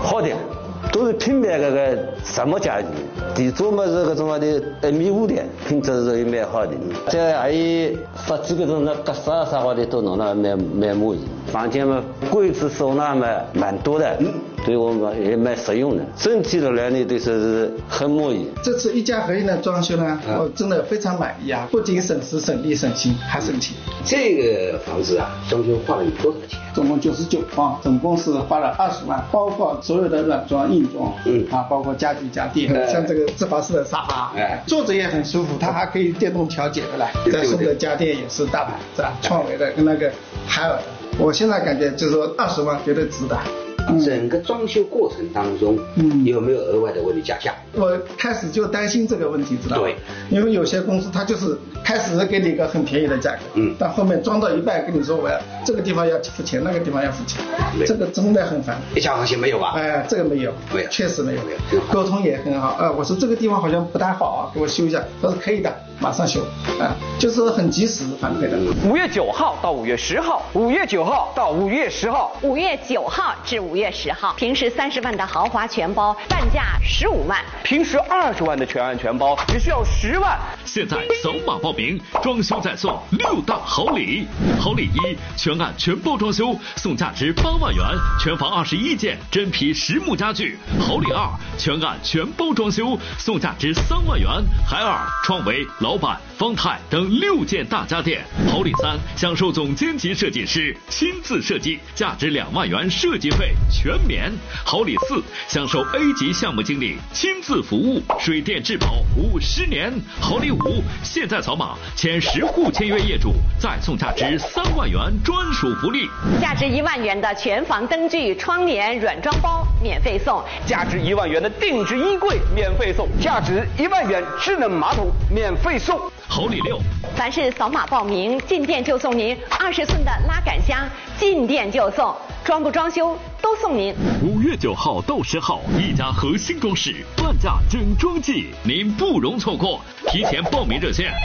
好的，都是品牌个什么家具，地主嘛是个种的1.5米的，品质是蛮好的。这还有发这个种的格式啊啥的都弄得蛮满意。房间嘛柜子收纳嘛蛮多的，对我们也蛮实用的。整体的来呢，对说是很满意。 这次一家合一的装修呢，我真的非常满意啊！不仅省时省力省心，还省钱。 这个房子啊，装修花了你多少钱？ 总共99方，总共是花了20万，包括所有的软装、硬装，包括家具家电，像这个自拔式的沙发，坐着也很舒服，它还可以电动调节的来。再送的家电也是大牌，是吧？创维的跟那个海尔的，我现在感觉就是说20万绝对值得。 整个装修过程当中，有没有额外的为你加价？ 我开始就担心这个问题，知道吗？ 对， 因为有些公司它就是开始给你一个很便宜的价格，但后面装到一半跟你说我要这个地方要付钱，那个地方要付钱，这个真的很烦。 一家和谐没有吧？ 这个没有，确实没有，沟通也很好。我说这个地方好像不太好啊，给我修一下，他说可以的，马上修，就是很及时反馈的。 5月9号到5月10号，5月9号到5月10号 ，5月9号至5月10号，平时30万的豪华全包，半价15万； 平时20万的全案全包，只需要10万。 现在扫码报名，装修再送6大好礼。好礼1，全案全包装修，送价值8万元，全房21件真皮实木家具。好礼2，全案全包装修，送价值3万元，海尔、创维、老板、方太等6件大家电。好礼3，享受总监级设计师亲自设计，价值2万元设计费全免。好礼4，享受 A 级项目经理亲自服务，水电质保50年。好礼5，现在扫码前10户签约业主再送价值3万元专属福利， 价值1万元的全房灯具、窗帘、软装包免费送， 价值1万元的定制衣柜免费送，价值1万元智能马桶免费送。 好礼6， 凡是扫码报名，进店就送您20寸的拉杆箱，进店就送，装不装修都送您。 5月9号到10号，一家和新装饰半价整装季，您不容错过。提前报名热线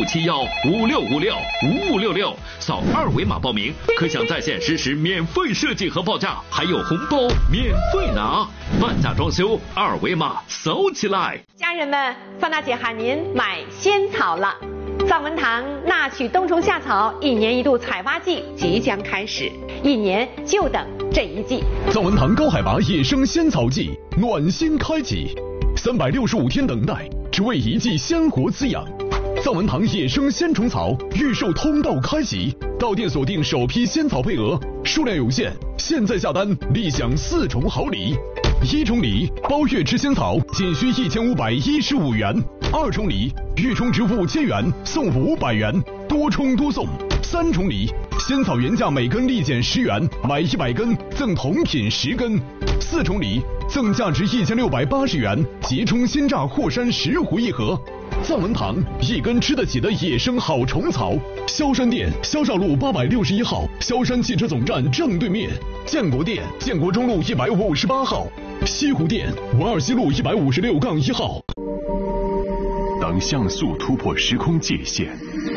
057156565566，扫2维码报名，可享在线实时免费设计和报价，还有红包免费拿。半价装修，2维码扫起来。 家人们，范大姐喊您买仙草了。藏文堂纳曲冬虫夏草1年1度采挖季即将开始，1年就等这一季。 藏文堂高海拔野生仙草季暖心开启，365天等待，只为一季鲜活滋养。藏文堂野生鲜虫草预售通道开启，到店锁定首批仙草配额，数量有限，现在下单立享4重好礼。1重礼包月吃仙草仅需1515元，2重礼预充值5000元送500元，多充多送。3重礼仙草原价每根立减10元，买100根赠同品10根。4重礼赠价值1680元即充鲜榨霍山10壶1盒。藏文堂一根吃得起的野生好虫草，萧山店萧少路861号，萧山汽车总站正对面；建国店建国中路158号，西湖店文二西路156-1号。 当像素突破时空界限，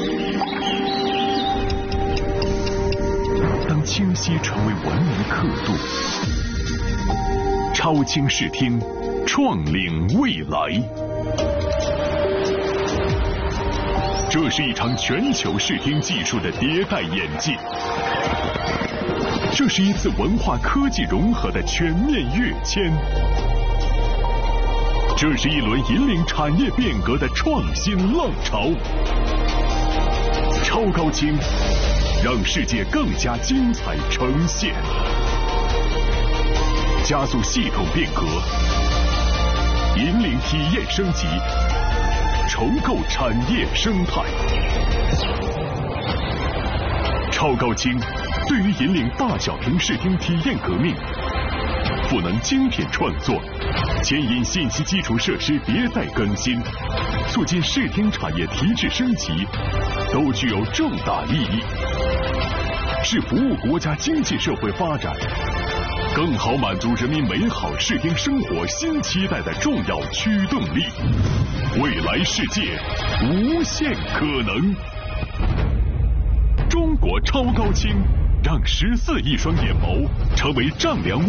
当清晰成为文明刻度，超清视听，创领未来。这是一场全球视听技术的迭代演进，这是一次文化科技融合的全面跃迁，这是一轮引领产业变革的创新浪潮。超高清，让世界更加精彩呈现，加速系统变革，引领体验升级，重构产业生态。超高清对于引领大小屏视听体验革命，赋能精品创作，牵引信息基础设施迭代更新，促进视听产业提质升级，都具有重大意义，是服务国家经济社会发展，更好满足人民美好视听生活新期待的重要驱动力。未来世界无限可能，中国超高清让14亿双眼眸成为丈量